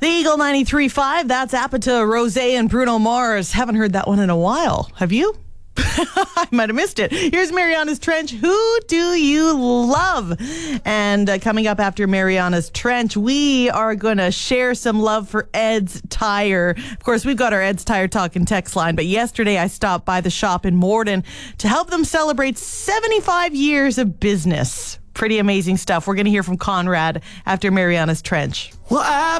The Eagle 93.5, that's Apata, Rosé, and Bruno Mars. Haven't heard that one in a while. Have you? I might have missed it. Here's Mariana's Trench. Who do you love? And coming up after Mariana's Trench, we are going to share some love for Ed's Tire. Of course, we've got our Ed's Tire Talk and text line, but yesterday I stopped by the shop in Morden to help them celebrate 75 years of business. Pretty amazing stuff. We're going to hear from Conrad after Mariana's Trench. Well,